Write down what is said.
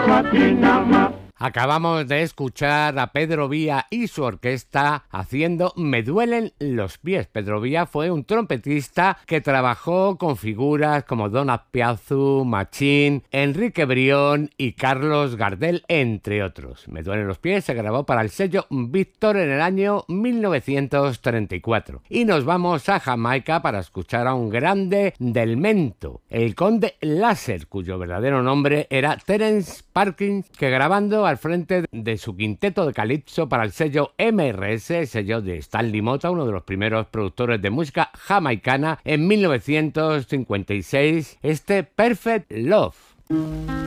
Acabamos de escuchar a Pedro Vía y su orquesta haciendo Me duelen los pies. Pedro Vía fue un trompetista que trabajó con figuras como Don Azpiazu, Machín, Enrique Brión y Carlos Gardel, entre otros. Me duelen los pies se grabó para el sello Víctor en el año 1934. Y nos vamos a Jamaica para escuchar a un grande del mento, el Conde Láser, cuyo verdadero nombre era Terence Parkins, que grabando al frente de su quinteto de calipso para el sello MRS, el sello de Stanley Mota, uno de los primeros productores de música jamaicana, en 1956, este Perfect Love.